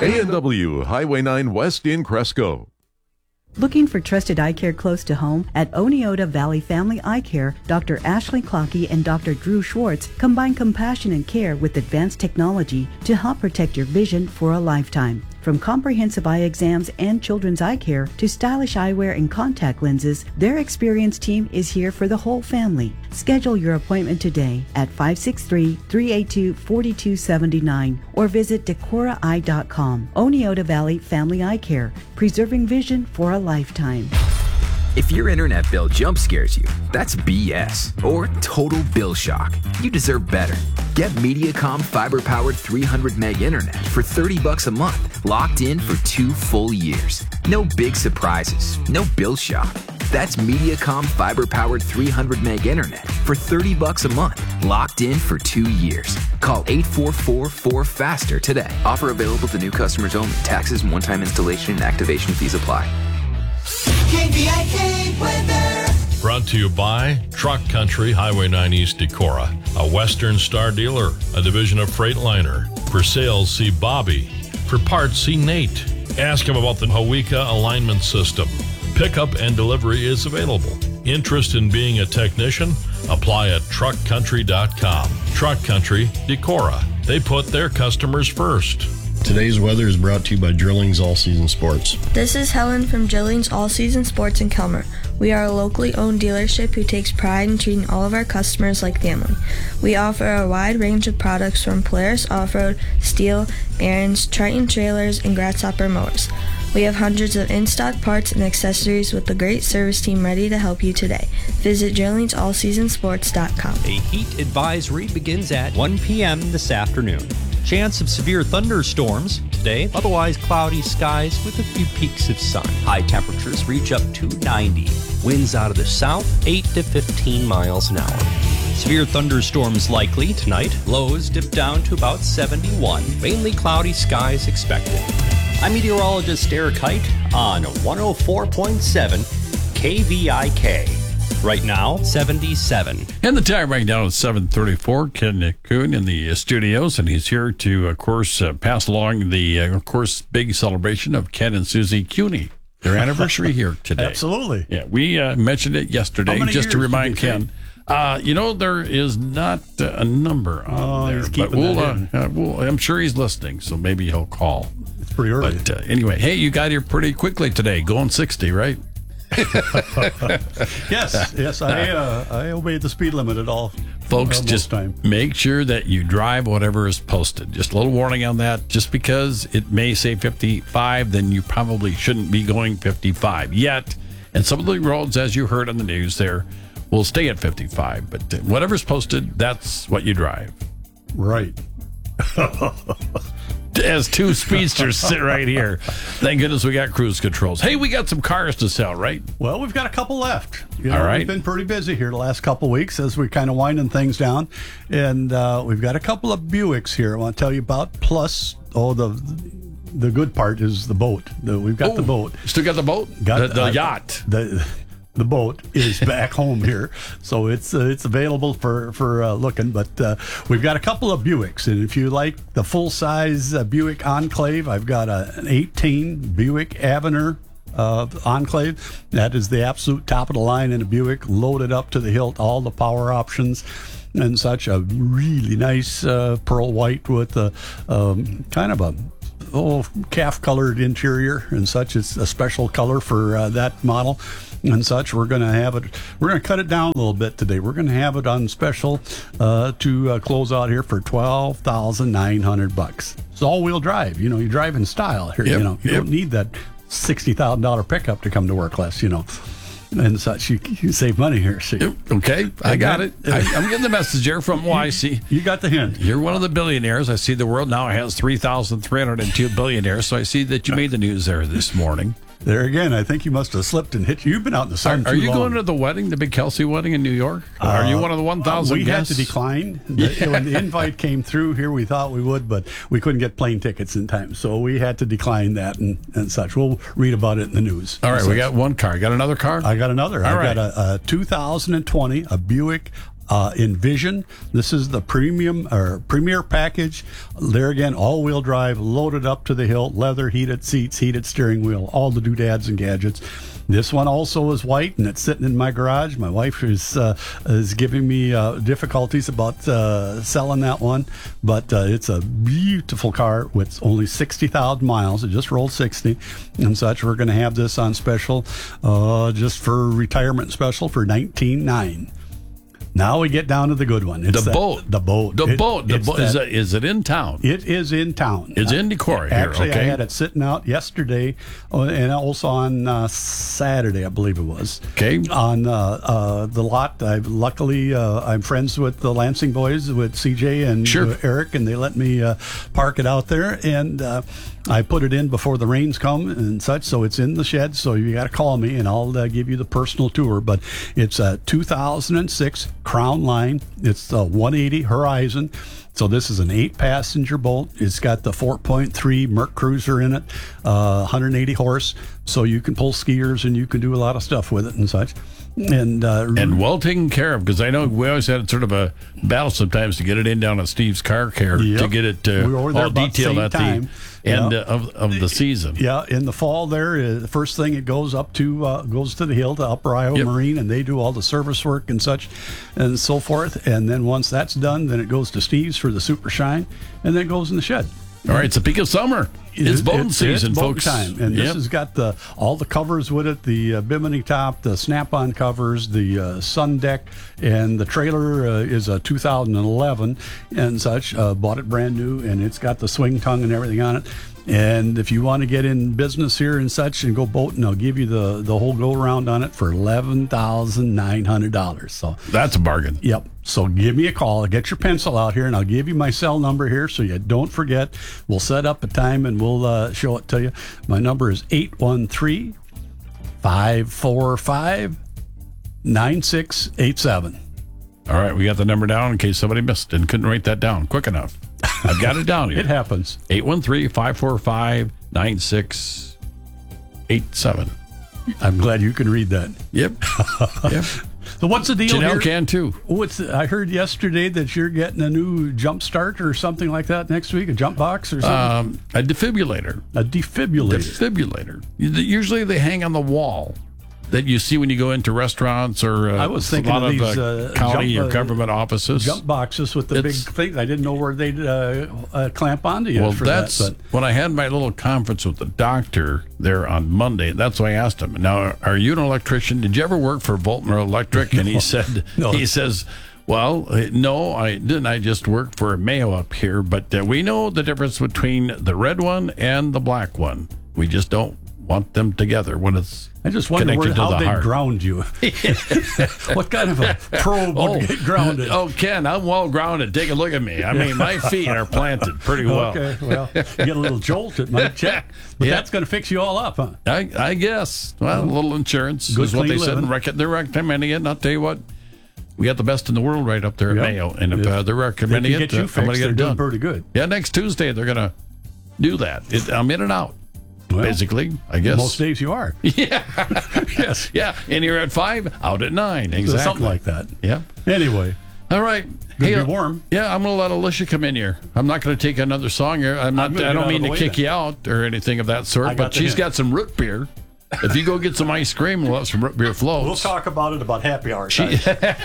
A&W Highway 9 West in Cresco. Looking for trusted eye care close to home? At Oneota Valley Family Eye Care, Dr. Ashley Clockey and Dr. Drew Schwartz combine compassion and care with advanced technology to help protect your vision for a lifetime. From comprehensive eye exams and children's eye care to stylish eyewear and contact lenses, their experienced team is here for the whole family. Schedule your appointment today at 563-382-4279 or visit decoraeye.com. Oneota Valley Family Eye Care, preserving vision for a lifetime. If your internet bill jump scares you, that's BS or total bill shock. You deserve better. Get Mediacom fiber-powered 300 meg internet for $30 a month, locked in for 2 full years. No big surprises, no bill shock. That's Mediacom fiber-powered 300 meg internet for $30 a month, locked in for 2 years. Call 844-4FASTER today. Offer available to new customers only. Taxes and one-time installation and activation fees apply. KVIK weather. Brought to you by Truck Country, Highway 9 East Decorah, a Western Star dealer, a division of Freightliner. For sales, see Bobby. For parts, see Nate. Ask him about the Hawika alignment system. Pickup and delivery is available. Interest in being a technician? Apply at truckcountry.com. Truck Country, Decorah. They put their customers first. Today's weather is brought to you by Drillings All Season Sports. This is Helen from Drillings All Season Sports in Kelmer. We are a locally owned dealership who takes pride in treating all of our customers like family. We offer a wide range of products from Polaris Off-Road, Steel, Ariens, Triton trailers, and Grasshopper mowers. We have hundreds of in-stock parts and accessories with a great service team ready to help you today. Visit DrillingsAllSeasonSports.com. A heat advisory begins at 1 p.m. this afternoon. Chance of severe thunderstorms today, otherwise cloudy skies with a few peaks of sun. High temperatures reach up to 90. Winds out of the south, 8 to 15 miles an hour. Severe thunderstorms likely tonight. Lows dip down to about 71. Mainly cloudy skies expected. I'm meteorologist Eric Height on 104.7 KVIK. Right now, 77. And the time right now is 7:34. Ken Kuhn in the studios, and he's here to, of course, pass along the, of course, big celebration of Ken and Susie Cuny. Their anniversary here today. Absolutely. Yeah, we mentioned it yesterday just to remind Ken. There is not a number on there, but I'm sure he's listening, so maybe he'll call. It's pretty early. But anyway, hey, you got here pretty quickly today, going 60, right? Yes, I obeyed the speed limit at all. Folks, just make sure that you drive whatever is posted. Just a little warning on that. Just because it may say 55, then you probably shouldn't be going 55 yet. And some of the roads, as you heard on the news there, will stay at 55. But whatever's posted, that's what you drive. Right. As two speedsters sit right here. Thank goodness we got cruise controls. Hey, we got some cars to sell, right? Well, we've got a couple left. All right. We've been pretty busy here the last couple of weeks as we're kind of winding things down. And we've got a couple of Buicks here I want to tell you about. Plus, the good part is the boat. We've got the boat. Still got the boat? Got the yacht. The boat is back home here, so it's available for looking. But we've got a couple of Buicks, and if you like the full size Buick Enclave, I've got an 18 Buick Avenir Enclave. That is the absolute top of the line in a Buick, loaded up to the hilt, all the power options and such. A really nice pearl white with a kind of a calf colored interior and such. It's a special color for that model and such. We're going to cut it down a little bit today. We're going to have it on special to close out here for $12,900. It's all-wheel drive. You drive in style here. You don't need that $60,000 pickup to come to work less. And such. You save money here. See. Okay, I got it. I'm getting the message here from YC. You got the hint. You're one of the billionaires. I see the world now has 3,302 billionaires, so I see that you made the news there this morning. There again, I think you must have slipped and hit. You've been out in the sun too long. Are you going to the wedding, the big Kelsey wedding in New York? Are you one of the 1,000 we guests? had to decline. When the invite came through here, we thought we would, but we couldn't get plane tickets in time. So we had to decline that and such. We'll read about it in the news. All right, we got one car. Got another car? I got another. All I right. got a 2020, a Buick Envision. This is the premier package. There again, all-wheel drive, loaded up to the hilt, leather, heated seats, heated steering wheel, all the doodads and gadgets. This one also is white, and it's sitting in my garage. My wife is giving me difficulties about selling that one, but it's a beautiful car with only 60,000 miles. It just rolled 60 and such. We're going to have this on special, just for retirement special for $19,900. Now we get down to the good one. It's The boat. Is it in town? It is in town. It's in Decorah here. Actually, Okay. I had it sitting out yesterday, and also on Saturday, I believe it was. Okay. On the lot, I'm friends with the Lansing boys, with CJ and Sure. Eric, and they let me park it out there, and I put it in before the rains come and such, so it's in the shed. So you got to call me, and I'll give you the personal tour. But it's a 2006 Crown Line. It's a 180 Horizon. So this is an 8-passenger boat. It's got the 4.3 Merc Cruiser in it, 180 horse. So you can pull skiers and you can do a lot of stuff with it and such. And well taken care of, because I know we always had sort of a battle sometimes to get it in down at Steve's Car Care to get it We were there all about the detailed same at time. the end of the season. Yeah, in the fall there, the first thing it goes up to goes to the hill to Upper Iowa Marine, and they do all the service work and such and so forth. And then once that's done, then it goes to Steve's for the Super Shine, and then it goes in the shed. All right, it's the peak of summer. It's boating season, it's boat folks. time, and this has got all the covers with it: the bimini top, the snap-on covers, the sun deck, and the trailer is a 2011 and such. Bought it brand new, and it's got the swing tongue and everything on it. And if you want to get in business here and such and go boating, I'll give you the whole go around on it for $11,900. So that's a bargain. Yep. So give me a call. Get your pencil out here, and I'll give you my cell number here so you don't forget. We'll set up a time and we'll show it to you. My number is 813-545-9687. All right, we got the number down in case somebody missed and couldn't write that down quick enough. I've got it down here. It happens. 813-545-9687. I'm glad you can read that. Yep. Yep. So what's the deal Janelle here? can too. I heard yesterday that you're getting a new jump start or something like that next week, a jump box or something? A defibrillator. A defibrillator. Defibrillator. Usually they hang on the wall that you see when you go into restaurants or I was thinking a lot of these county or government offices. Jump boxes with the big thing. I didn't know where they'd clamp onto you for that's that. But when I had my little conference with the doctor there on Monday. That's why I asked him, now, are you an electrician? Did you ever work for Voltner Electric? And he said, he says, well, no, I didn't. I just worked for Mayo up here. But we know the difference between the red one and the black one. We just don't want them together when it's I just wonder how they ground you. What kind of a probe would get grounded? Oh, Ken, I'm well grounded. Take a look at me. I mean, my feet are planted pretty well. Okay, well, you get a little jolt, it might check. But that's going to fix you all up, huh? I guess. Well, a little insurance is what they said. And they're recommending it. And I'll tell you what, we got the best in the world right up there at Mayo. And if they're recommending it, I'm going to get it done. Pretty good. Yeah, next Tuesday they're going to do that. I'm in and out. Well, basically, I guess. Most days you are. Yeah. Yes. Yeah. In here at 5, out at 9. Exactly. Something like that. Yeah. Anyway. All right. Hey, be warm. Yeah, I'm going to let Alicia come in here. I'm not going to take another song here. I don't mean to kick you out or anything of that sort, but she's got some root beer. If you go get some ice cream, we'll have some root beer floats. We'll talk about it about happy hour time.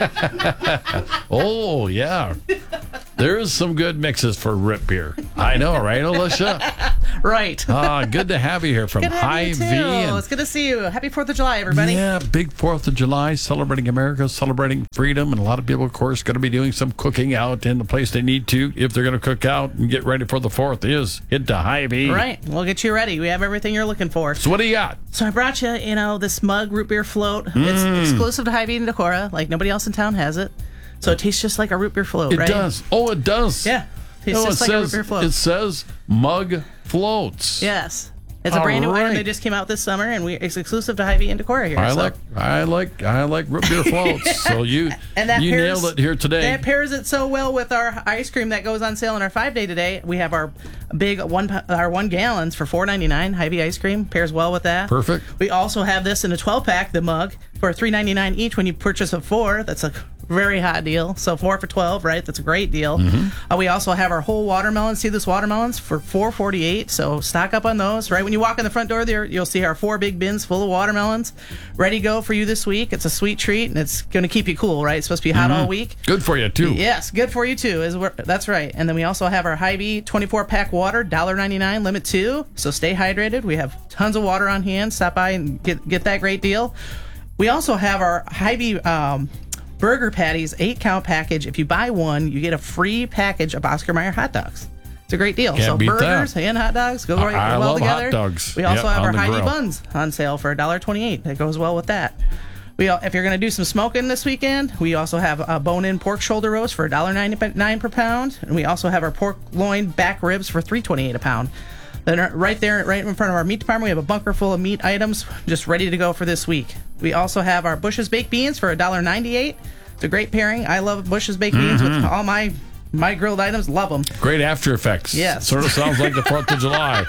Oh, yeah. There's some good mixes for root beer. I know, right, Alicia? Right. Good to have you here from Hy-Vee. It's good to see you. Happy 4th of July, everybody. Yeah, big 4th of July, celebrating America, celebrating freedom. And a lot of people, of course, going to be doing some cooking out in the place they need to. If they're going to cook out and get ready for the 4th, is head to Hy-Vee. Right. We'll get you ready. We have everything you're looking for. So what do you got? So I brought you, this mug root beer float. It's exclusive to Hy-Vee and Decorah. Like, nobody else in town has it. So it tastes just like a root beer float, right? It does. Oh, it does. Yeah. Tastes just like a root beer float. It says mug floats. Yes. It's a brand new item. They just came out this summer, and it's exclusive to Hy-Vee and Decorah here. I like root beer floats. So you nailed it here today. That pairs it so well with our ice cream that goes on sale on our 5-day today. We have our big 1 gallons for $4.99. Hy-Vee ice cream pairs well with that. Perfect. We also have this in a 12-pack, the mug, for $3.99 each when you purchase a 4. That's a very hot deal. So 4 for $12, right? That's a great deal. Mm-hmm. We also have our whole watermelons, seedless watermelons for $4.48. So stock up on those. Right when you walk in the front door there, you'll see our 4 big bins full of watermelons ready to go for you this week. It's a sweet treat, and it's going to keep you cool, right? It's supposed to be hot all week. Good for you, too. Yes, good for you, too. That's right. And then we also have our Hy-Vee 24-pack water, $1.99, limit 2. So stay hydrated. We have tons of water on hand. Stop by and get that great deal. We also have our Hy-Vee burger patties 8-count package. If you buy one, you get a free package of Oscar Mayer hot dogs. It's a great deal. Can't beat burgers that. and hot dogs go right I well love together. hot dogs. We also have on our the Hy-Vee grill. buns on sale for $1.28. That goes well with that. If you're going to do some smoking this weekend, we also have a bone-in pork shoulder roast for $1.99 per pound, and we also have our pork loin back ribs for $3.28 a pound. Then right in front of our meat department, we have a bunker full of meat items just ready to go for this week. We also have our Bush's baked beans for $1.98. It's a great pairing. I love Bush's baked beans with all my grilled items. Love them. Great after effects. Yes. Sort of sounds like the 4th of July.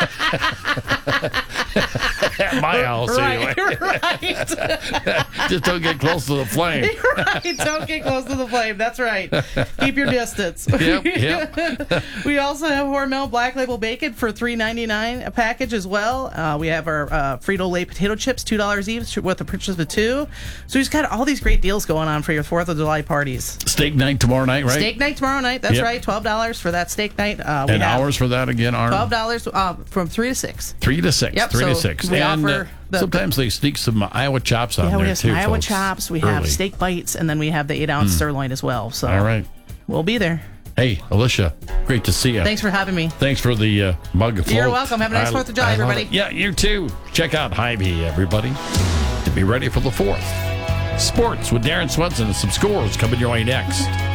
At my house, anyway. Right. Just don't get close to the flame. Right, don't get close to the flame. That's right. Keep your distance. Yep. We also have Hormel Black Label Bacon for $3.99 a package as well. We have our Frito-Lay potato chips, $2 each with a purchase of 2. So we've got all these great deals going on for your 4th of July parties. Steak night tomorrow night, right? Steak night tomorrow night. That's Yep. right. $12 for that steak night. And hours for that again are $12 from 3 to 6. 3 to 6. Yep, 3 to so 6. we And offer sometimes they sneak some Iowa chops on Yeah, there we have some too, Iowa folks. chops. We have Early. steak bites, and then we have the 8-ounce sirloin as well. So All right. we'll be there. Hey, Alicia, great to see you. Thanks for having me. Thanks for the mug of float. You're welcome. Have a nice 4th of July, I love everybody. it. Yeah, you too. Check out Hy-Vee, everybody, to be ready for the 4th. Sports with Darren Swenson and some scores coming your way next.